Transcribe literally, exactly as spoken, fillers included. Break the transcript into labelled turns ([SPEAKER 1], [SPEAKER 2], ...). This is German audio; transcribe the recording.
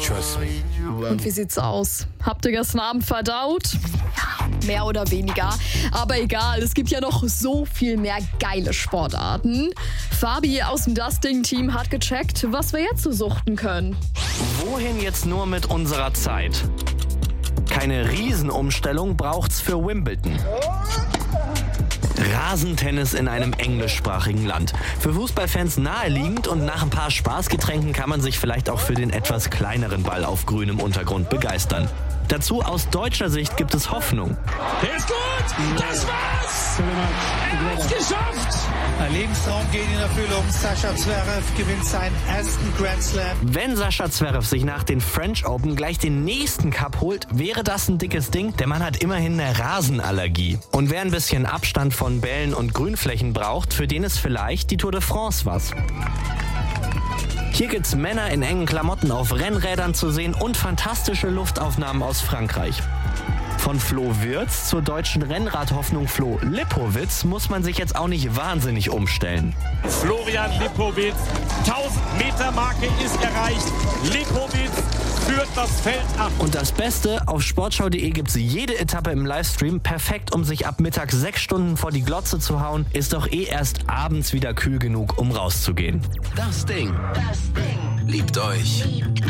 [SPEAKER 1] Just trust me.
[SPEAKER 2] Und wie sieht's aus? Habt ihr gestern Abend verdaut? Ja, mehr oder weniger. Aber egal, es gibt ja noch so viel mehr geile Sportarten. Fabi aus dem Dusting-Team hat gecheckt, was wir jetzt so suchten können.
[SPEAKER 3] Wohin jetzt nur mit unserer Zeit? Keine Riesenumstellung braucht's für Wimbledon. Rasentennis in einem englischsprachigen Land. Für Fußballfans naheliegend und nach ein paar Spaßgetränken kann man sich vielleicht auch für den etwas kleineren Ball auf grünem Untergrund begeistern. Dazu aus deutscher Sicht gibt es Hoffnung.
[SPEAKER 4] Der ist gut! Das war's! Er hat's geschafft!
[SPEAKER 5] Ein Lebenstraum geht in Erfüllung. Sascha Zverev gewinnt seinen ersten Grand Slam.
[SPEAKER 3] Wenn Sascha Zverev sich nach den French Open gleich den nächsten Cup holt, wäre das ein dickes Ding. Der Mann hat immerhin eine Rasenallergie. Und wer ein bisschen Abstand von Bällen und Grünflächen braucht, für den ist vielleicht die Tour de France was. Hier gibt's Männer in engen Klamotten auf Rennrädern zu sehen und fantastische Luftaufnahmen aus Frankreich. Von Flo Wirtz zur deutschen Rennradhoffnung Flo Lippowitz muss man sich jetzt auch nicht wahnsinnig umstellen.
[SPEAKER 4] Florian Lippowitz, tausend Meter Marke ist erreicht. Lippowitz führt das Feld ab.
[SPEAKER 3] Und das Beste, auf sportschau punkt de gibt's jede Etappe im Livestream, perfekt, um sich ab Mittag sechs Stunden vor die Glotze zu hauen. Ist doch eh erst abends wieder kühl genug, um rauszugehen.
[SPEAKER 1] Das Ding. Das Ding. Liebt euch. Liebt euch.